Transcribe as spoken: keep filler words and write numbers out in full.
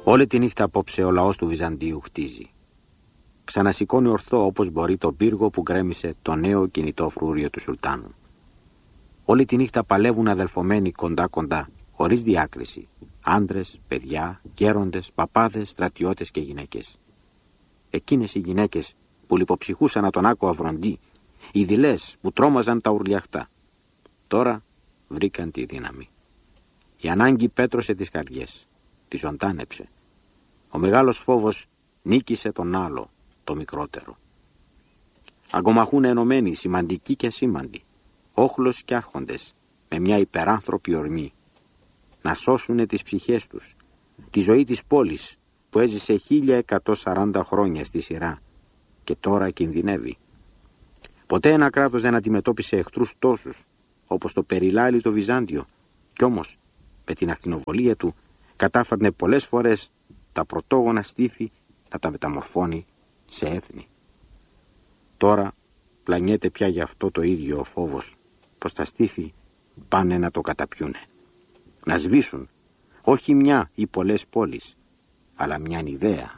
Όλη τη νύχτα απόψε ο λαός του Βυζαντίου χτίζει. Ξανασηκώνει ορθό όπως μπορεί το πύργο που γκρέμισε το νέο κινητό φρούριο του Σουλτάνου. Όλη τη νύχτα παλεύουν αδελφωμένοι κοντά-κοντά, χωρίς διάκριση. Άντρες, παιδιά, γέροντες, παπάδες, στρατιώτες και γυναίκες. Εκείνες οι γυναίκες που λιποψυχούσαν να τον άκου Αβροντή, οι δειλές που τρόμαζαν τα ουρλιαχτά. Τώρα βρήκαν τη δύναμη. Η ανάγκη πέτρωσε τις καρδιές, τις ζωντάνεψε. Ο μεγάλος φόβος νίκησε τον άλλο, το μικρότερο. Αγκομαχούν ενωμένοι, σημαντικοί και ασήμαντοι, όχλος και άρχοντες, με μια υπεράνθρωπη ορμή, να σώσουνε τις ψυχές τους, τη ζωή της πόλης που έζησε χίλια εκατόν σαράντα χρόνια στη σειρά και τώρα κινδυνεύει. Ποτέ ένα κράτος δεν αντιμετώπισε εχθρούς τόσους όπως το περιλάλη το Βυζάντιο, κι όμως με την ακτινοβολία του κατάφερνε πολλές φορές τα πρωτόγωνα στίφη να τα μεταμορφώνει σε έθνη. Τώρα πλανιέται πια γι' αυτό το ίδιο ο φόβος, πως τα στίφη πάνε να το καταπιούνε. Να σβήσουν όχι μια ή πολλές πόλεις, αλλά μιαν ιδέα,